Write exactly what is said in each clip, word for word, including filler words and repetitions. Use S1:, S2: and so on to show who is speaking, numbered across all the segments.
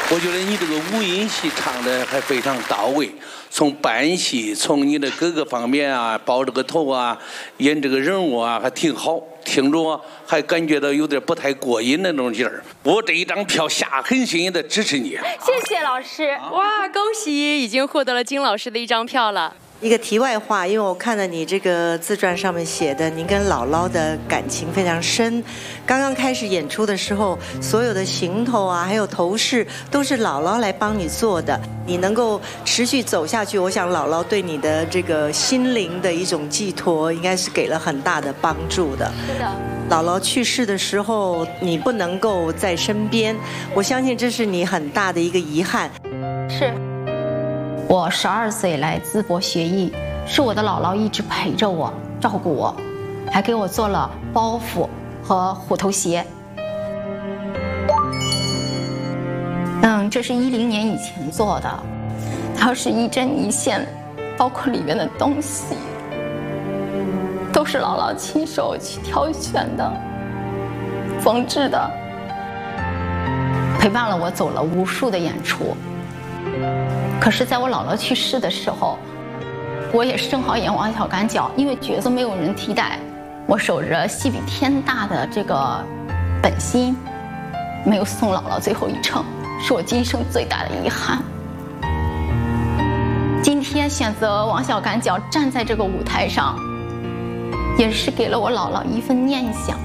S1: 我觉得你这个五音戏唱的还非常到位，从扮戏，从你的各个方面啊，包这个头啊，演这个人物啊，还挺好。听着还感觉到有点不太过瘾的那种劲儿。我这一张票下狠心的支持你。
S2: 谢谢老师。
S3: 哇，恭喜，已经获得了金老师的一张票了。
S4: 一个题外话，因为我看了你这个自传上面写的，您跟姥姥的感情非常深。刚刚开始演出的时候，所有的行头啊，还有头饰，都是姥姥来帮你做的。你能够持续走下去，我想姥姥对你的这个心灵的一种寄托，应该是给了很大的帮助的。
S2: 是的。
S4: 姥姥去世的时候，你不能够在身边，我相信这是你很大的一个遗憾。
S2: 是。
S5: 我十二岁来淄博学艺，是我的姥姥一直陪着我，照顾我，还给我做了包袱和虎头鞋。嗯，这是一零年以前做的，它是一针一线，包括里面的东西，都是姥姥亲手去挑选的、缝制的，陪伴了我走了无数的演出。可是在我姥姥去世的时候，我也是正好演王小干角，因为角色没有人替代，我守着戏比天大的这个本心，没有送姥姥最后一程，是我今生最大的遗憾。今天选择王小干角站在这个舞台上，也是给了我姥姥一份念想。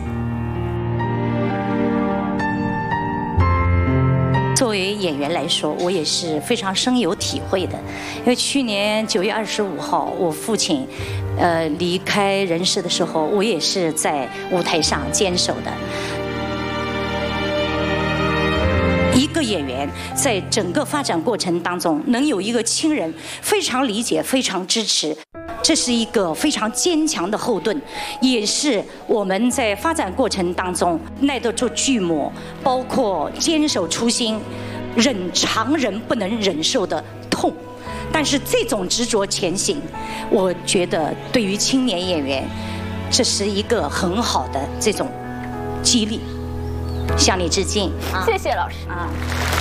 S6: 作为演员来说，我也是非常深有体会的，因为去年九月二十五号，我父亲，呃，离开人世的时候，我也是在舞台上坚守的。一个演员在整个发展过程当中，能有一个亲人非常理解、非常支持，这是一个非常坚强的后盾，也是我们在发展过程当中耐得住巨磨，包括坚守初心，忍常人不能忍受的痛。但是这种执着前行，我觉得对于青年演员，这是一个很好的这种激励。向你致敬，
S2: 谢谢老师
S6: 啊。